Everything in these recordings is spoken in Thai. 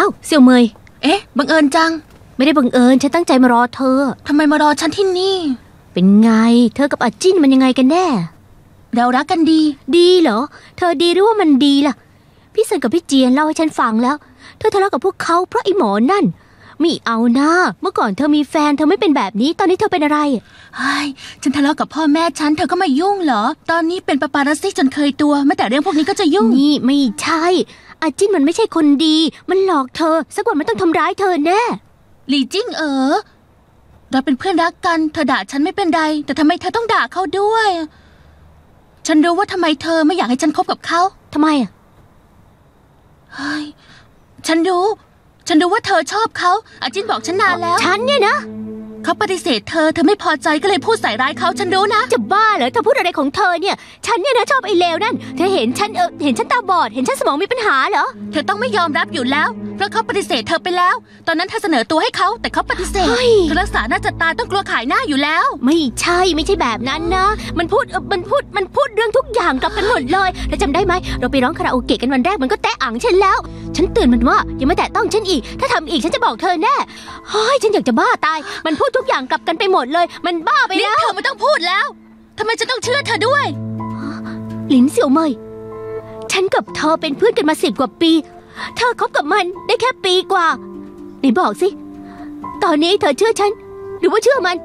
อ้าวเสี่ยวเมยเอ๊ะบังเอิญจังไม่ได้บังเอิญฉันตั้งใจมารอเธอทำไมมารอฉันที่นี่เป็นไงเธอกับอาจิ้นมันยังไงกันแน่เรารักกันดีเหรอเธอดีหรือว่ามันดีล่ะพี่เซินกับพี่เจียนเล่าให้ฉันฟังแล้วเธอทะเลาะกับพวกเขาเพราะไอ้หมอนั่นไม่เอานะเมื่อก่อนเธอมีแฟนเธอไม่เป็นแบบนี้ตอนนี้เธอเป็นอะไรเฮ้ยฉันทะเลาะกับพ่อแม่ฉันเธอก็มายุ่งเหรอตอนนี้เป็นปาปารัสซี่จนเคยตัวแม้แต่เรื่องพวกนี้ก็จะยุ่งนี่ไม่ใช่อาจิ้นมันไม่ใช่คนดีมันหลอกเธอสักวันมันต้องทำร้ายเธอแน่หลี่จิ้งเราเป็นเพื่อนรักกันเธอด่าฉันไม่เป็นไรแต่ทำไมเธอต้องด่าเขาด้วยฉันรู้ว่าทำไมเธอไม่อยากให้ฉันคบกับเขาทำไมอ่ะเฮ้ยฉันรู้ว่าเธอชอบเขาอาจิ้นบอกฉันนานแล้วฉันเนี่ยนะเขาปฏิเสธเธอไม่พอใจก็เลยพูดใส่ร้ายเขาฉันรู้นะจะบ้าเหรอเธอพูดอะไรของเธอเนี่ยฉันเนี่ยนะชอบไอ้เลวนั่นเธอเห็นฉันตาบอดเห็นฉันสมองมีปัญหาเหรอเธอต้องไม่ยอมรับอยู่แล้วเพราะเขาปฏิเสธเธอไปแล้วตอนนั้นเธอเสนอตัวให้เขาแต่เขาปฏิเสธเธอรักษาหน้าจะตายต้องกลัวขายหน้าอยู่แล้วไม่ใช่แบบนั้นนะมันพูดเรื่องทุกอย่างกลับกันหมดเลยแล้วจำได้ไหมเราไปร้องคาราโอเกะกันวันแรกมันก็แตะอ่างฉันแล้วฉันเตือนมันว่าอย่ามาแตะต้องฉันอีกถ้าทำอีกฉันจะบอกเธอแน่เฮ้ยฉันอยากจะบ้าตายมันพูดทุกอย่างกลับกันไปหมดเลยมันบ้าไปแล้วเธอไม่ต้องพูดแล้วทำไมจะต้องเชื่อเธอด้วยหลินเสี่ยวเมยฉันกับเธอเป็นเพื่อนกันมา10 กว่าปีเธอคบกับมันได้แค่ปีกว่าไหนบอกสิตอนนี้เธอเชื่อฉันหรือว่าเชื่อมัน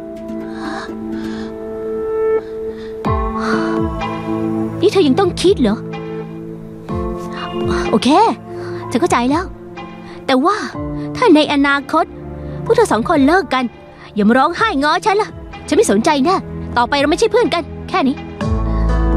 นี่เธอยังต้องคิดเหรอโอเคฉันเข้าใจแล้วแต่ว่าถ้าในอนาคตพวกเธอ2 คนเลิกกันอย่ามาร้องไห้ง้อฉันล่ะฉันไม่สนใจแน่ต่อไปเราไม่ใช่เพื่อนกันแค่นี้